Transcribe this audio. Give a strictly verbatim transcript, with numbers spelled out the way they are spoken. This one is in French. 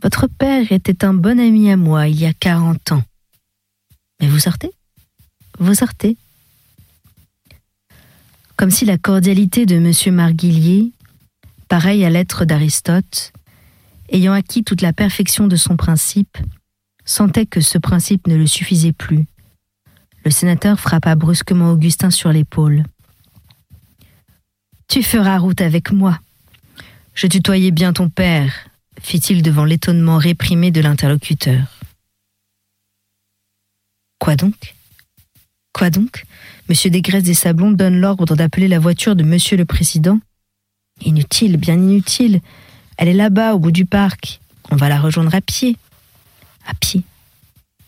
Votre père était un bon ami à moi il y a quarante ans. Mais vous sortez ? Vous sortez. » Comme si la cordialité de M. Marguillier, pareille à l'être d'Aristote, ayant acquis toute la perfection de son principe, sentait que ce principe ne le suffisait plus. Le sénateur frappa brusquement Augustin sur l'épaule. « Tu feras route avec moi. Je tutoyais bien ton père, » fit-il devant l'étonnement réprimé de l'interlocuteur. « Quoi donc ? Quoi donc ? Monsieur Desgraisses des Sablons donne l'ordre d'appeler la voiture de Monsieur le Président. Inutile, bien inutile. Elle est là-bas, au bout du parc. On va la rejoindre à pied. À pied.